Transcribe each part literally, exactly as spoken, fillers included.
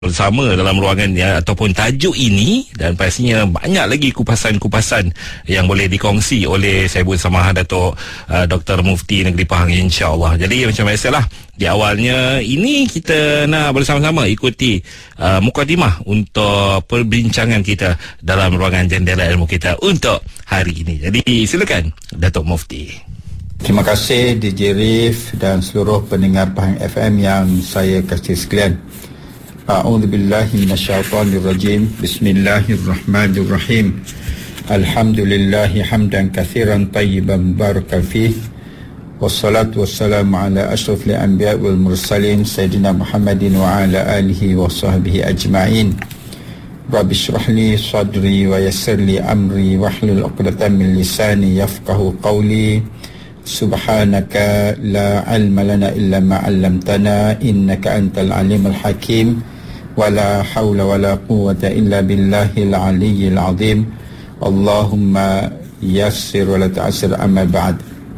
bersama dalam ruangan ya, ataupun tajuk ini, dan pastinya banyak lagi kupasan-kupasan yang boleh dikongsi oleh saya bersama Datuk uh, Doktor Mufti Negeri Pahang, insya-Allah. Jadi macam biasalah, di awalnya ini kita nak bersama-sama ikuti uh, mukadimah untuk perbincangan kita dalam ruangan jendela ilmu kita untuk hari ini. Jadi silakan Datuk Mufti. Terima kasih D J Rif dan seluruh pendengar Pahang F M yang saya kasih sekalian. A'udzubillahi minasyaitonirrajim. Bismillahirrahmanirrahim. Alhamdulillahi hamdan katsiran tayyiban mubarakan fih. Wassalatu wassalamu ala asyrafil anbiya wal mursalin sayyidina Muhammadin wa ala alihi wa sahbihi ajma'in. Rabbi shrah li sadri wa yassir li amri wahlul 'uqdatam min lisani yafqahu qawli. Subhanaka la ilma lana illa ma 'allamtana innaka antal alimul hakim. Wala haula wala quwwata illa billahil aliyyil azim. Allahumma yassir wa la ta'sir, amma ba'd.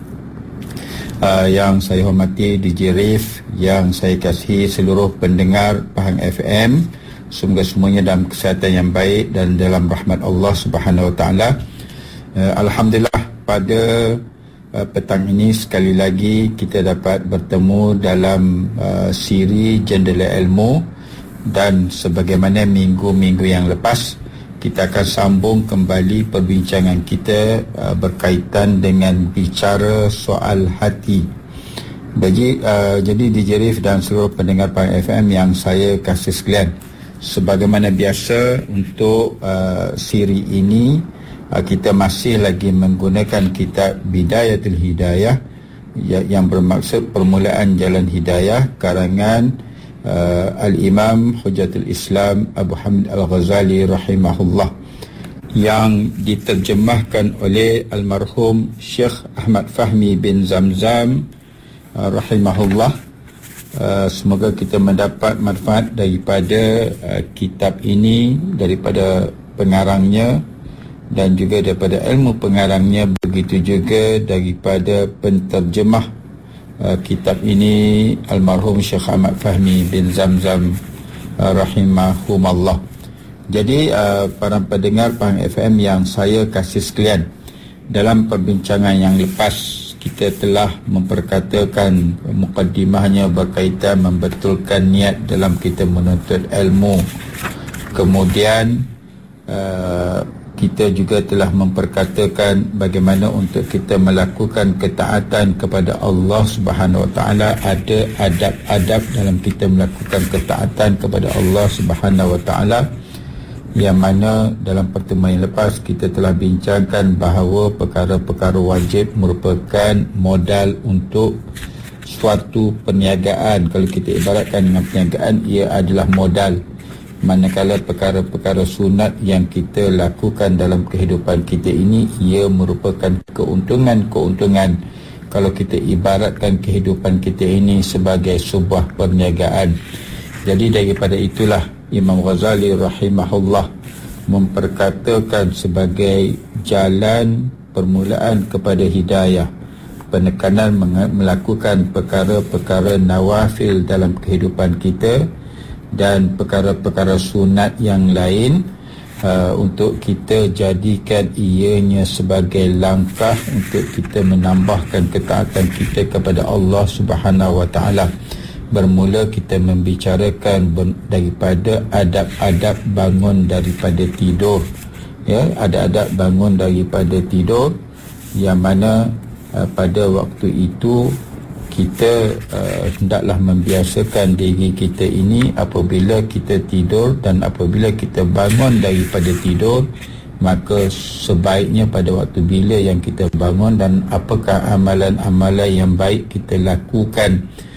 Uh, yang saya hormati D J Rif, yang saya kasihi seluruh pendengar Pahang F M, semoga semuanya dalam kesihatan yang baik dan dalam rahmat Allah Subhanahu Wa Taala. Uh, Alhamdulillah, pada uh, petang ini sekali lagi kita dapat bertemu dalam uh, siri Jendela Ilmu, dan sebagaimana minggu-minggu yang lepas, kita akan sambung kembali perbincangan kita uh, berkaitan dengan bicara soal hati. Bagi, uh, jadi D J Rif dan seluruh pendengar Pahang F M yang saya kasih sekalian, sebagaimana biasa untuk uh, siri ini, uh, kita masih lagi menggunakan kitab Bidayatul Hidayah, ya, yang bermaksud permulaan jalan hidayah, karangan Uh, Al-Imam Hujjatul Islam Abu Hamid Al-Ghazali rahimahullah, yang diterjemahkan oleh almarhum Syekh Ahmad Fahmi bin Zamzam uh, rahimahullah. Uh, semoga kita mendapat manfaat daripada uh, kitab ini, daripada pengarangnya dan juga daripada ilmu pengarangnya, begitu juga daripada penterjemah Uh, kitab ini, almarhum Syekh Ahmad Fahmi bin Zamzam uh, rahimahumallah. Jadi uh, para pendengar Pahang F M yang saya kasih sekalian, dalam perbincangan yang lepas kita telah memperkatakan mukadimahnya berkaitan membetulkan niat dalam kita menuntut ilmu. Kemudian uh, kita juga telah memperkatakan bagaimana untuk kita melakukan ketaatan kepada Allah Subhanahu Wa Taala. Ada adab-adab dalam kita melakukan ketaatan kepada Allah Subhanahu Wa Taala, yang mana dalam pertemuan yang lepas kita telah bincangkan bahawa perkara-perkara wajib merupakan modal untuk suatu perniagaan. Kalau kita ibaratkan dengan perniagaan, ia adalah modal. Manakala perkara-perkara sunat yang kita lakukan dalam kehidupan kita ini, ia merupakan keuntungan-keuntungan kalau kita ibaratkan kehidupan kita ini sebagai sebuah perniagaan. Jadi daripada itulah Imam Ghazali rahimahullah memperkatakan sebagai jalan permulaan kepada hidayah, penekanan melakukan perkara-perkara nawafil dalam kehidupan kita dan perkara-perkara sunat yang lain, uh, untuk kita jadikan ianya sebagai langkah untuk kita menambahkan ketaatan kita kepada Allah Subhanahu Wa Taala. Bermula kita membicarakan ber- daripada adab-adab bangun daripada tidur, ya, adab-adab bangun daripada tidur, yang mana uh, pada waktu itu kita uh, hendaklah membiasakan diri kita ini apabila kita tidur dan apabila kita bangun daripada tidur, maka sebaiknya pada waktu bila yang kita bangun dan apakah amalan-amalan yang baik kita lakukan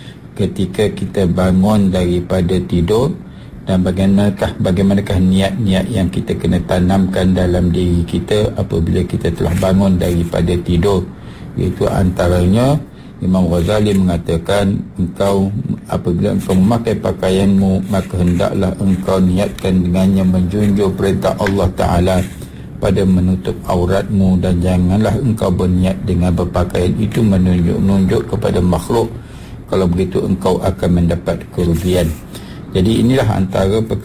ketika kita bangun daripada tidur, dan bagaimanakah bagaimanakah niat-niat yang kita kena tanamkan dalam diri kita apabila kita telah bangun daripada tidur. Iaitu antaranya Imam Ghazali mengatakan, engkau apabila engkau memakai pakaianmu, maka hendaklah engkau niatkan dengannya menjunjung perintah Allah Ta'ala pada menutup auratmu, dan janganlah engkau berniat dengan berpakaian itu menunjuk-nunjuk kepada makhluk, kalau begitu engkau akan mendapat kerugian. Jadi inilah antara